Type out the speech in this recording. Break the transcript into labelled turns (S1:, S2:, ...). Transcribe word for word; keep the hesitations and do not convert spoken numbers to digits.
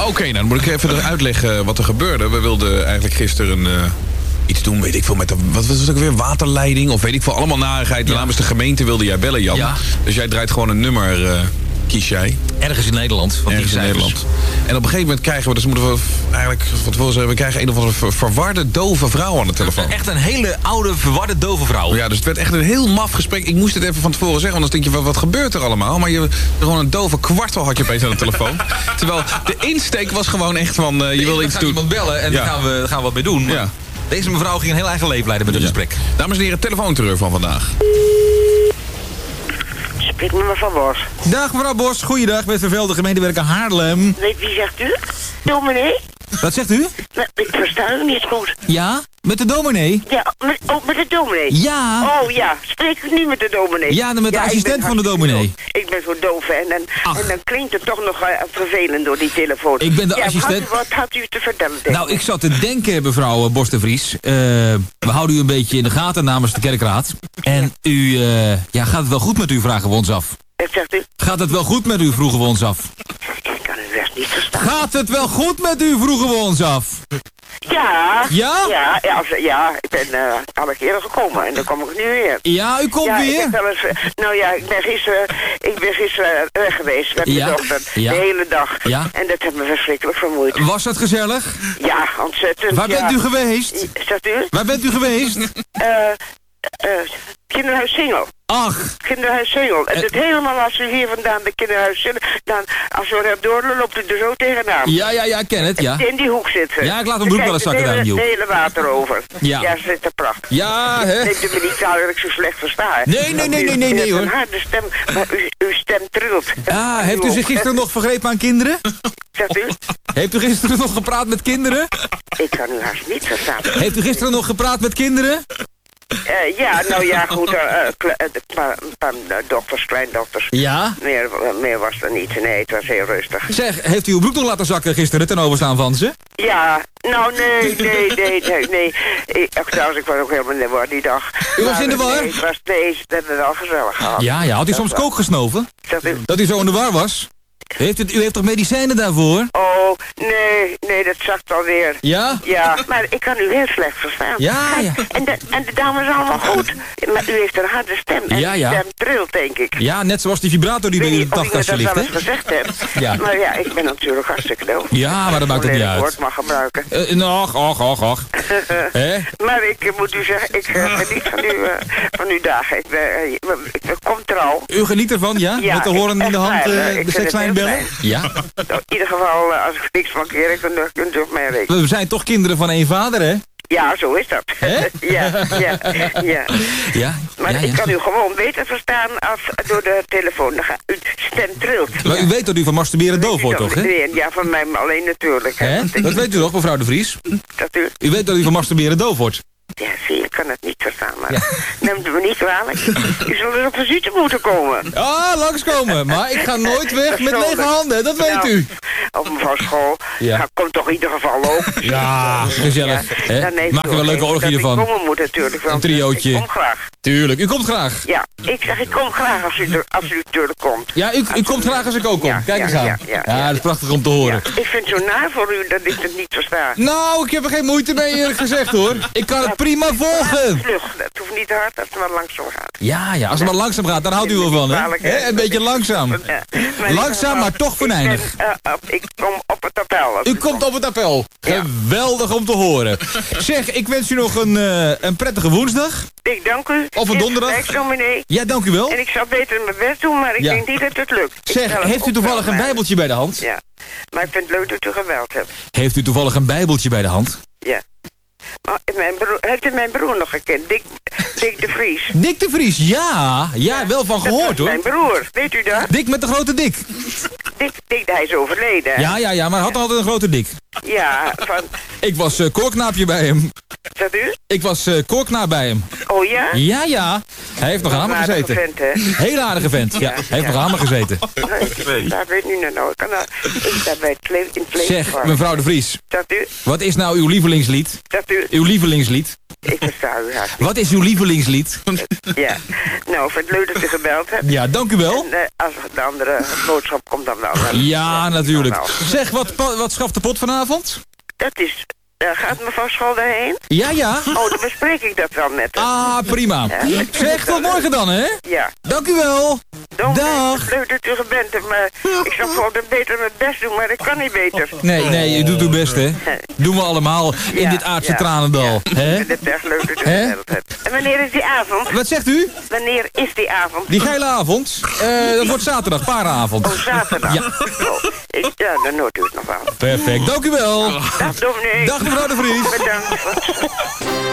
S1: oké, okay, nou, dan moet ik even uitleggen wat er gebeurde. We wilden eigenlijk gisteren uh, iets doen, weet ik veel, met de, wat was het ook weer, waterleiding of weet ik veel, allemaal narigheid. Ja. Namens de gemeente wilde jij bellen, Jan. Ja. Dus jij draait gewoon een nummer, uh, kies jij.
S2: Ergens in Nederland.
S1: Ergens in Nederland. En op een gegeven moment krijgen we, dus moeten we eigenlijk van tevoren zeggen, we krijgen een of andere verwarde, dove vrouw aan de telefoon.
S2: Echt een hele oude, verwarde, dove vrouw.
S1: Ja, dus het werd echt een heel maf gesprek. Ik moest het even van tevoren zeggen, want dan denk je, wat, wat gebeurt er allemaal? Maar je, gewoon een dove kwartel had je opeens aan de telefoon. Terwijl de insteek was gewoon echt van, uh, je wil iets doen.
S2: iemand bellen en ja. daar gaan we, daar gaan we wat mee doen. Maar ja. Deze mevrouw ging een heel eigen leven leiden met het ja. gesprek.
S1: Dames en heren, telefoonterreur van vandaag.
S3: Spreek met mevrouw Bos.
S2: Dag mevrouw Bos, goeiedag, met vervelde gemeentewerker Haarlem.
S3: Nee, wie zegt u? Dominee?
S2: Wat zegt u?
S3: Nee, ik versta u niet goed.
S2: Ja, met de dominee?
S3: Ja, met, oh, met de dominee?
S2: Ja.
S3: Oh ja, spreek u nu met de dominee?
S2: Ja, met de ja, assistent van de dominee.
S3: Doof. Ik ben zo doof en dan, en dan klinkt het toch nog uh, vervelend door die telefoon.
S2: Ik ben de
S3: ja,
S2: assistent.
S3: Had u, wat had u te vertellen?
S2: Nou, ik zat te denken, mevrouw Bos de Vries. Uh, we houden u een beetje in de gaten namens de kerkraad. En u, uh, ja, gaat het wel goed met u, vragen we ons af.
S3: Wat zegt u?
S2: Gaat het wel goed met u, vroegen we ons af.
S3: Ik kan het best niet verstaan.
S2: Gaat het wel goed met u, vroegen we ons af.
S3: Ja.
S2: Ja?
S3: Ja, ja, ja ik ben uh, alle keren gekomen en dan kom ik nu weer.
S2: Ja, u komt
S3: ja,
S2: weer?
S3: Ik heb wel eens, uh, nou ja, ik ben gisteren, ik ben gisteren weg geweest met
S2: ja?
S3: mijn dochter.
S2: Ja?
S3: De hele dag.
S2: Ja?
S3: En dat heeft me verschrikkelijk vermoeid.
S2: Was het gezellig?
S3: Ja, ontzettend.
S2: Waar
S3: ja.
S2: bent u geweest?
S3: Zegt u?
S2: Waar bent u geweest?
S3: Eh, uh, uh, kinderhuis Singel.
S2: Ach.
S3: Kinderhuis Singel. En het helemaal als u hier vandaan bij kinderhuis Singel, dan als u er hebt door, dan loopt u er zo tegenaan.
S2: Ja, ja, ja, ik ken het, ja.
S3: In die hoek zitten.
S2: Ja, ik laat mijn broek wel eens zakken daar in die hoek.
S3: Het hele water over.
S2: Ja.
S3: Ja, ze zit er prachtig.
S2: Ja, hè.
S3: Neemt u me niet aan dat ik zo slecht versta, hè?
S2: Nee, nee, nee, nee, nee, nee, hoor.
S3: U heeft een harde stem, maar u, uw stem trilt.
S2: Ah, heeft u zich gisteren nog vergrepen aan kinderen?
S3: Zegt u?
S2: Heeft u gisteren nog gepraat met kinderen?
S3: Ik kan u haast niet verstaan.
S2: Heeft u gisteren nog gepraat met kinderen?
S3: Uh, ja, nou ja, goed, uh, uh, een paar, paar uh, dochters, kleindochters.
S2: Ja?
S3: Meer, uh, meer was er niet, nee, het was heel rustig.
S2: Zeg, heeft u uw broek nog laten zakken gisteren ten overstaan van ze?
S3: Ja, nou nee, nee, nee, nee, nee. Ik, ach, trouwens, ik was ook helemaal in de war die dag.
S2: U was in de war?
S3: Nee, het was, nee, dat hebben we wel gezellig gehad.
S2: Ja, ja, had u soms kook gesnoven?
S3: Dat u?
S2: Dat u zo in de war was? Heeft het, u heeft toch medicijnen daarvoor?
S3: Oh, nee, nee, dat zakt alweer.
S2: Ja?
S3: Ja, maar ik kan u heel slecht verstaan.
S2: Ja, ja.
S3: En de, en de dames allemaal goed. Maar u heeft een harde stem. En
S2: ja, ja.
S3: de stem trilt, denk ik.
S2: Ja, net zoals die vibrator die bij u in de nachtkastje ligt, hè?
S3: Ik weet niet of ik dat wel eens gezegd heb.
S2: Ja.
S3: Maar ja, ik ben natuurlijk hartstikke doof.
S2: Ja, maar dat maakt ook niet uit.
S3: Ik woord mag gebruiken.
S2: Uh, nou, ach, ach, ach, ach.
S3: Maar ik uh, moet u zeggen, ik uh, geniet van, u, uh, van uw dagen. Ik, ben, uh, ik, ik kom trouw.
S2: U geniet ervan, ja?
S3: Ja,
S2: met de horen in de hand uh, de sekslijn bellen?
S3: Ja. In ieder geval, uh, als ik niks mankeer, dan kunt u op mij rekenen.
S2: We zijn toch kinderen van één vader, hè?
S3: Ja, zo is dat. ja, ja, ja.
S2: ja.
S3: Maar
S2: ja, ja.
S3: ik kan u gewoon beter verstaan als door de telefoon. Dan gaat uw stem trilt.
S2: Maar u weet dat u van masturberen doof wordt, toch, hè?
S3: Ja, van mij alleen natuurlijk. Hè?
S2: Hè? Dat weet u toch, mevrouw de Vries?
S3: Dat u...
S2: U weet dat u van masturberen doof wordt.
S3: Ja, zie je, ik kan het niet verstaan, maar ja. Neemt u me niet kwalijk. U zult er op visite moeten komen.
S2: Ah, langskomen. Maar ik ga nooit weg met lege handen, dat weet
S3: nou,
S2: u.
S3: Op mevrouw school.
S2: Ja.
S3: Nou, komt toch in ieder geval ook.
S2: Ja, gezellig. Ja. Maak er wel een leuke orgie ervan.
S3: Ik komen moet natuurlijk wel.
S2: Een triootje.
S3: Ik kom graag.
S2: Tuurlijk, u komt graag.
S3: Ja, ik zeg ik kom graag als u, er, als u natuurlijk komt.
S2: Ja, u, u komt graag als ik ook kom.
S3: Ja,
S2: Kijk
S3: ja,
S2: eens aan.
S3: Ja, ja, ja,
S2: ja, dat is prachtig om te horen.
S3: Ja. Ik vind het zo naar voor u dat ik het niet versta.
S2: Nou, ik heb er geen moeite mee eerlijk gezegd hoor. Ik kan het prima volgen.
S3: Vlug, het hoeft niet hard als het maar langzaam gaat.
S2: Ja, ja, als het maar langzaam gaat, dan houdt u wel van, hè? He, een beetje langzaam. Ja. Langzaam, maar toch venijnig.
S3: Ik, ben, uh, op, ik kom op het appel.
S2: U komt op het appel. Ja. Geweldig om te horen. Zeg, ik wens u nog een, uh, een prettige woensdag.
S3: Ik dank u.
S2: Of een donderdag.
S3: Ja,
S2: dank u wel.
S3: En ik zal beter mijn best doen, maar ik ja. denk niet dat het lukt.
S2: Zeg, heeft u toevallig een bijbeltje bij de hand?
S3: Ja, maar ik vind het leuk dat u geweld hebt.
S2: Heeft u toevallig een bijbeltje bij de hand?
S3: Ja. Oh, mijn broer, heeft u mijn broer nog gekend? Dick, Dick de Vries.
S2: Dick de Vries, ja. Ja, wel van gehoord hoor.
S3: Mijn broer, weet u dat?
S2: Dick met de grote Dick.
S3: Dick, Dick hij is overleden. Hè?
S2: Ja, ja, ja, maar hij had altijd een grote Dick.
S3: Ja, van,
S2: Ik was uh, koorknaapje bij hem.
S3: Zegt u?
S2: Ik was uh, koorknaap bij hem.
S3: Oh ja?
S2: Ja, ja. Hij heeft nog aan me gezeten.
S3: Vent, hè?
S2: Heel aardige vent, ja. Hij heeft
S3: ja.
S2: nog aan me gezeten.
S3: Nee, daar weet ik niet nou. Ik kan daar, ik daar bij het kle- in het
S2: Zeg, mevrouw de Vries.
S3: Zegt u?
S2: Wat is nou uw lievelingslied?
S3: Zegt u?
S2: Uw lievelingslied?
S3: Ik versta u hartstikke.
S2: Wat is uw lievelingslied?
S3: Ja. Nou, voor het leuk dat u gebeld hebt.
S2: Ja, dank u wel.
S3: En, uh, als de andere boodschap komt dan wel. Dan
S2: ja, natuurlijk.
S3: Dan wel.
S2: Zeg, wat, wat schaft de pot vanavond?
S3: Dat is... Uh, gaat mevrouw School daarheen?
S2: Ja, ja.
S3: Oh, dan bespreek ik dat dan met haar.
S2: Ah, prima.
S3: Ja,
S2: zeg, tot morgen dan, hè?
S3: Ja.
S2: Dank u wel.
S3: Dom,
S2: Dag.
S3: Leuk dat u gebeld hebt, maar ik zou gewoon beter mijn best doen, maar ik kan niet beter.
S2: Nee, nee, u doet uw best, hè? Doen we allemaal in
S3: Ja,
S2: dit aardse
S3: ja,
S2: tranendal.
S3: Ja.
S2: Hè?
S3: Ik vind het echt leuk dat u
S2: Hè?
S3: gebeld hebt. En wanneer is die avond?
S2: Wat zegt u?
S3: Wanneer is die avond?
S2: Die geile avond? Uh, dat wordt zaterdag, paardenavond.
S3: Oh, zaterdag?
S2: Ja.
S3: Oh, ik, ja, dan hoort u het nog wel.
S2: Perfect, dank u wel.
S3: Dag, dominee.
S2: Dag mevrouw de Vries.
S3: Bedankt.